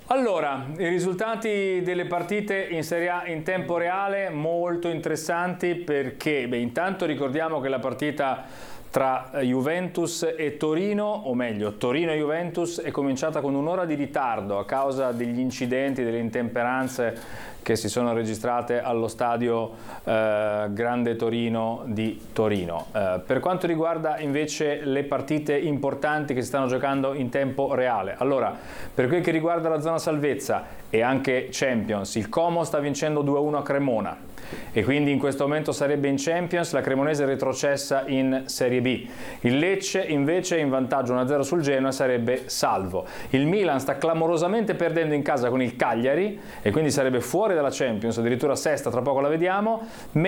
Allora, i risultati delle partite in Serie A in tempo reale molto interessanti perché, intanto ricordiamo che la partita tra Juventus e Torino, o meglio Torino e Juventus, è cominciata con un'ora di ritardo a causa degli incidenti, delle intemperanze che si sono registrate allo stadio Grande Torino di Torino. Per quanto riguarda invece le partite importanti che si stanno giocando in tempo reale, allora, per quel che riguarda la zona salvezza e anche Champions, il Como sta vincendo 2-1 a Cremona e quindi in questo momento sarebbe in Champions, la Cremonese è retrocessa in Serie B. Il Lecce invece è in vantaggio 1-0 sul Genoa e sarebbe salvo. Il Milan sta clamorosamente perdendo in casa con il Cagliari e quindi sarebbe fuori dalla Champions, addirittura sesta, tra poco la vediamo,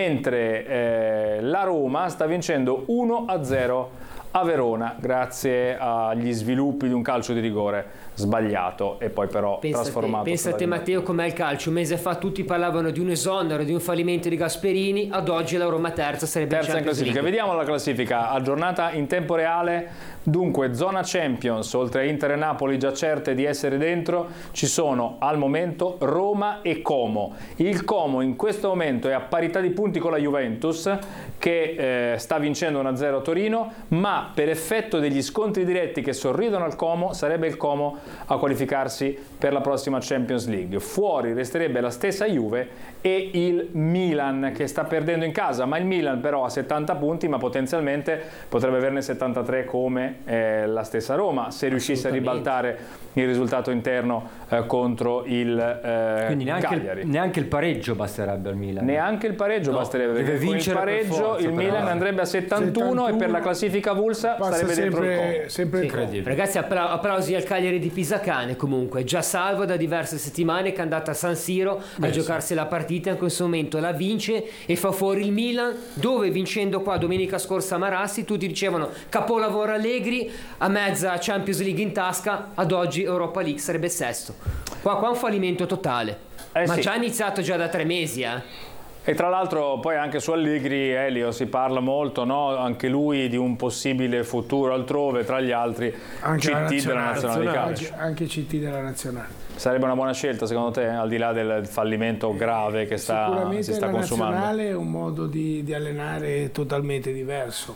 mentre la Roma sta vincendo 1-0 a Verona grazie agli sviluppi di un calcio di rigore sbagliato e poi però trasformato. Pensa a te Matteo, com'è il calcio. Un mese fa tutti parlavano di un esonero, di un fallimento di Gasperini, ad oggi la Roma terza sarebbe terza in classifica. Vediamo la classifica aggiornata in tempo reale. Dunque, zona Champions, oltre a Inter e Napoli già certe di essere dentro, ci sono al momento Roma e Como. Il Como in questo momento è a parità di punti con la Juventus che sta vincendo 1-0 a Torino, ma per effetto degli scontri diretti che sorridono al Como sarebbe il Como a qualificarsi per la prossima Champions League. Fuori resterebbe la stessa Juve e il Milan che sta perdendo in casa, ma il Milan però ha 70 punti, ma potenzialmente potrebbe averne 73 come la stessa Roma se riuscisse a ribaltare il risultato interno contro il quindi Cagliari. Neanche il pareggio basterebbe al Milan. Neanche il pareggio basterebbe, perché deve vincere con il pareggio per forza, il Milan andrebbe a 71 e per la classifica avulsa sarebbe dentro il Como. Sempre incredibile. Ragazzi, applausi al Cagliari di Pisacane, comunque già salvo da diverse settimane, che è andata a San Siro a giocarsi la partita, in questo momento la vince e fa fuori il Milan, dove vincendo qua domenica scorsa a Marassi tutti dicevano capolavoro Allegri, a mezza Champions League in tasca, ad oggi Europa League sarebbe sesto. Qua un fallimento totale, ma sì. già iniziato già da 3 mesi. E tra l'altro poi anche su Allegri, Elio, si parla molto, no? Anche lui di un possibile futuro altrove, tra gli altri anche CT della nazionale di calcio. Anche CT della nazionale. Sarebbe una buona scelta secondo te, al di là del fallimento grave che si sta consumando? Sicuramente la nazionale è un modo di allenare totalmente diverso.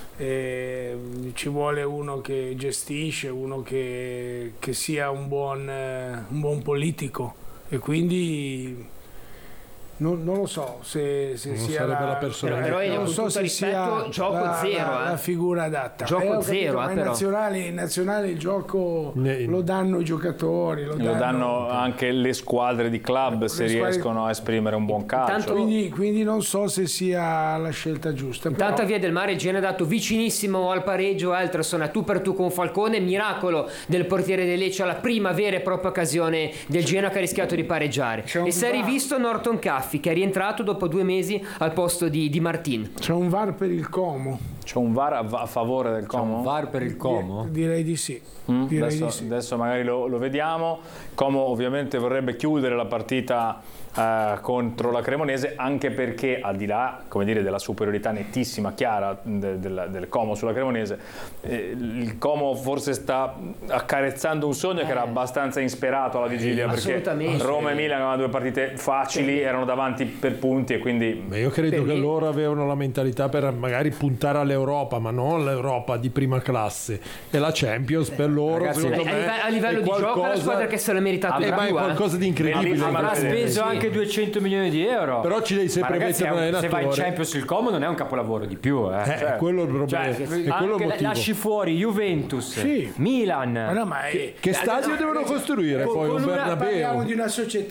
Ci vuole uno che gestisce, uno che sia un buon politico e quindi non lo so se sia la persona, però non so se sia gioco zero, la figura adatta. Gioco zero, ma però. In nazionale il gioco lo danno i giocatori, lo danno anche le squadre di club se riescono a esprimere un buon calcio. Quindi non so se sia la scelta giusta. Intanto Via del Mare Genoa è dato vicinissimo al pareggio, Elterson a tu per tu con Falcone, miracolo del portiere del Lecce alla prima vera e propria occasione del Genoa che ha rischiato di pareggiare. E si è rivisto Norton Caffi che è rientrato dopo 2 mesi al posto di Martin. C'è un VAR per il Como. C'è un VAR a favore del Como? C'è un VAR per il Como? Direi di sì. Adesso magari lo vediamo. Como ovviamente vorrebbe chiudere la partita contro la Cremonese, anche perché al di là, come dire, della superiorità nettissima, chiara del Como sulla Cremonese, il Como forse sta accarezzando un sogno che era abbastanza insperato alla vigilia, perché Roma e Milan avevano 2 partite facili, erano davanti per punti e quindi... Io credo che loro avevano la mentalità per magari puntare all'Europa, ma non l'Europa di prima classe, e la Champions per loro. Ragazzi, secondo me a livello di gioco è la squadra che se l'ha meritato di più, è qualcosa di incredibile. Avrà speso anche 200 milioni di euro, però ci devi sempre mettere un allenatore. Se vai in Champions il Como non è un capolavoro di più, è quello il problema, è quello il motivo. Lasci fuori Juventus, Milan, che stadio devono costruire poi un Bernabeu? Parliamo di una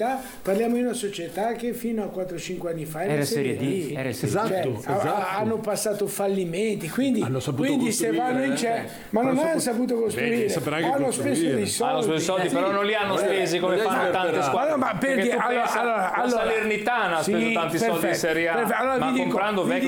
società che fino a 4-5 anni fa era Serie D. Esatto. Hanno passato fallimenti, quindi se vanno in ma non hanno saputo costruire, hanno speso dei soldi, però non li hanno spesi come fanno tante squadre. Ma perché la Salernitana ha speso tanti soldi in Serie A, ma comprando vecchi